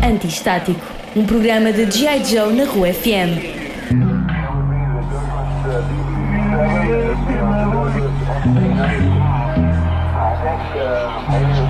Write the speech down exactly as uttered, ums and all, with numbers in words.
Anti-Estático, um programa de G I. Joe na Rua F M. I think uh,